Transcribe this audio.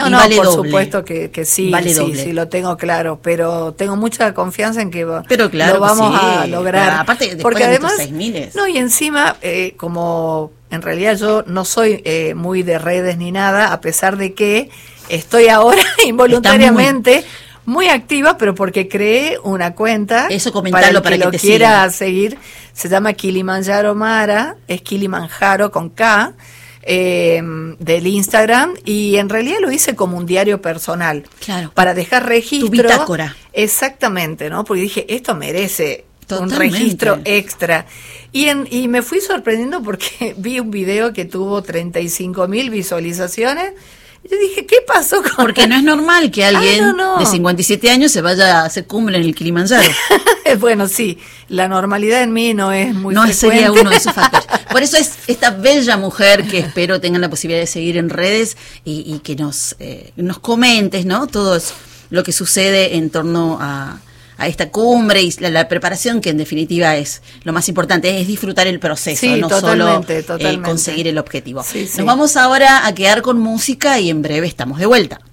No, vale por doble. supuesto que sí, Vale sí, doble. sí, lo tengo claro, pero tengo mucha confianza en que Pero claro lo vamos que sí. a lograr. Aparte, después porque de además, nuestros 6.000. no, y encima, como en realidad yo no soy muy de redes ni nada, a pesar de que estoy ahora involuntariamente muy activa, pero porque creé una cuenta. Eso, comentalo para el para que que lo te quiera sigan. seguir. Se llama Kilimanjaro Mara, es Kilimanjaro con K, del Instagram, y en realidad lo hice como un diario personal. Claro. Para dejar registro. Tu bitácora. Exactamente, ¿no? Porque dije, esto merece Totalmente. un registro extra. Y me fui sorprendiendo porque vi un video que tuvo 35.000 visualizaciones. Yo dije, ¿qué pasó con...? Porque no es normal que alguien de 57 años se vaya a hacer cumbre en el Kilimanjaro. Bueno, sí, la normalidad en mí no es muy frecuente. Sería uno de esos factores. Por eso es esta bella mujer que espero tengan la posibilidad de seguir en redes y que nos comentes, ¿no? Todo lo que sucede en torno a esta cumbre y la preparación, que en definitiva es lo más importante, es disfrutar el proceso, sí, no totalmente, solo totalmente. conseguir el objetivo. Sí, sí. Nos vamos ahora a quedar con música y en breve estamos de vuelta.